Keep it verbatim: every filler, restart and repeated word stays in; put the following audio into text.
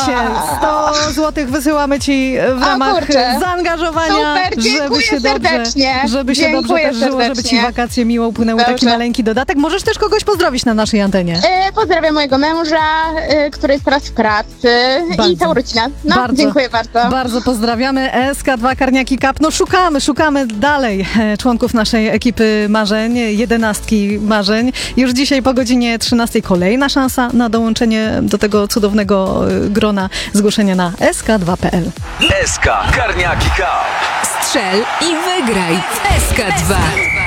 się. sto złotych wysyłamy ci w ramach zaangażowania, Super, żeby się serdecznie. dobrze, żeby się Dziękuję dobrze też żyło, żeby ci wakacje miło upłynęły. Taki maleńki dodatek. Możesz też kogoś pozdrowić na naszej antenie. E, pozdrawiam mojego męża, e, który jest teraz w pracy Bardzo. i całą rodzinę. No, Bardzo. dziękuję bardzo. Bardzo pozdrawiamy. S K dwa Karniaki Cup. No szukamy, szukamy dalej e, członków naszej ekipy marzeń, jedenastki marzeń. Już dzisiaj po godzinie trzynastej kolejna szansa na dołączenie do tego cudownego e, grona. Zgłoszenia na S K dwa kropka P L. S K Karniaki Cup. Strzel i wygraj w S K dwa.